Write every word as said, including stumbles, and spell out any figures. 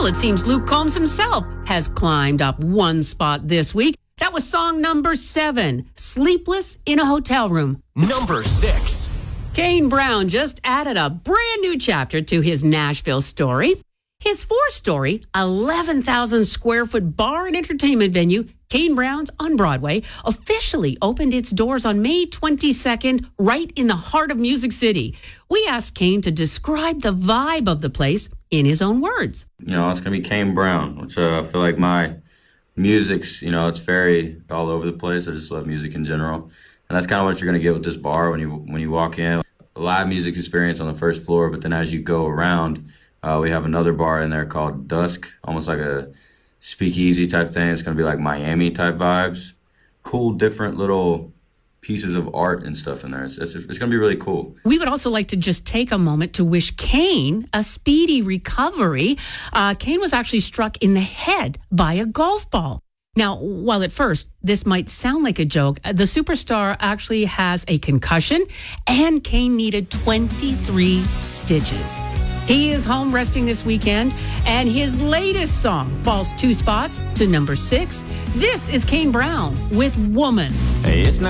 it seems Luke Combs himself has climbed up one spot this week. That was song number seven, Sleepless in a Hotel Room. Number six. Kane Brown just added a brand new chapter to his Nashville story. His four-story, eleven thousand square foot bar and entertainment venue, Kane Brown's on Broadway, officially opened its doors on May twenty-second, right in the heart of Music City. We asked Kane to describe the vibe of the place in his own words. You know, it's going to be Kane Brown, which uh, I feel like my music's, you know, it's very all over the place. I just love music in general. And that's kind of what you're going to get with this bar when you when you walk in. A live music experience on the first floor, but then as you go around, uh, we have another bar in there called Dusk, almost like a speakeasy type thing. It's going to be like Miami type vibes. Cool, different little pieces of art and stuff in there. It's, it's, it's going to be really cool. We would also like to just take a moment to wish Kane a speedy recovery. Uh, Kane was actually struck in the head by a golf ball. Now, while at first this might sound like a joke, the superstar actually has a concussion, and Kane needed twenty-three stitches. He is home resting this weekend, and his latest song falls two spots to number six. This is Kane Brown with Woman. Hey, it's not